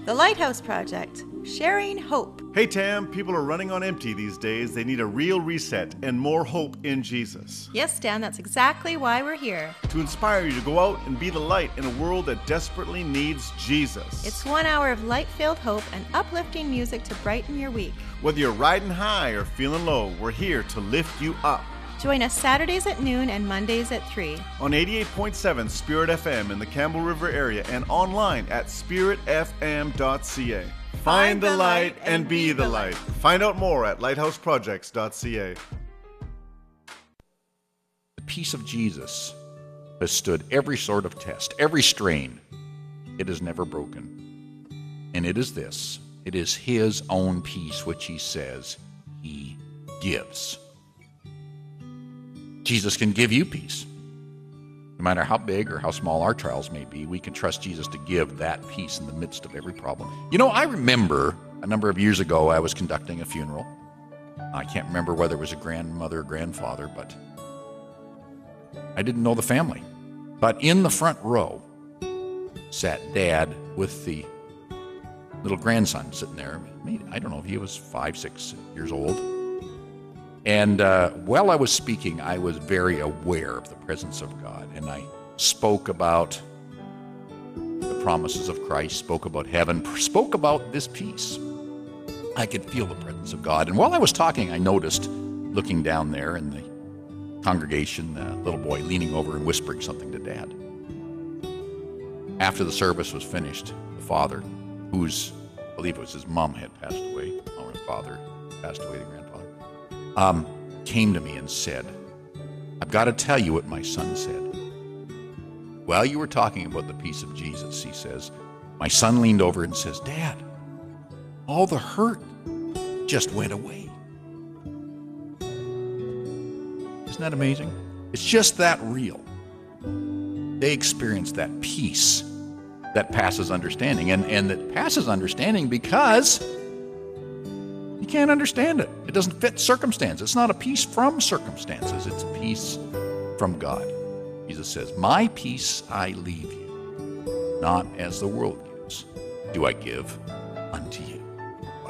The Lighthouse Project, sharing hope. Hey Tam, people are running on empty these days. They need a real reset and more hope in Jesus. Yes, Dan, that's exactly why we're here. To inspire you to go out and be the light in a world that desperately needs Jesus. It's 1 hour of light-filled hope and uplifting music to brighten your week. Whether you're riding high or feeling low, we're here to lift you up. Join us Saturdays at noon and Mondays at 3. On 88.7 Spirit FM in the Campbell River area and online at spiritfm.ca. Find the light and be the light. Find out more at lighthouseprojects.ca. The peace of Jesus has stood every sort of test, every strain. It is never broken. And it is this. It is his own peace which he says he gives. Jesus can give you peace. No matter how big or how small our trials may be, we can trust Jesus to give that peace in the midst of every problem. You know, I remember a number of years ago I was conducting a funeral. I can't remember whether it was a grandmother or grandfather, but I didn't know the family. But in the front row sat Dad with the little grandson sitting there. I don't know if he was 5, 6 years old. And while I was speaking, I was very aware of the presence of God. And I spoke about the promises of Christ, spoke about heaven, spoke about this peace. I could feel the presence of God. And while I was talking, I noticed, looking down there in the congregation, the little boy leaning over and whispering something to Dad. After the service was finished, the father, whose, I believe it was his mom, had passed away, or his father passed away, the grandfather, came to me and said, I've got to tell you what my son said. While you were talking about the peace of Jesus, he says, my son leaned over and says, Dad, all the hurt just went away. Isn't that amazing? It's just that real. They experience that peace that passes understanding, and that passes understanding because you can't understand it. It doesn't fit circumstance. It's not a peace from circumstances. It's a peace from God. Jesus says, my peace I leave you, not as the world gives, do I give unto you.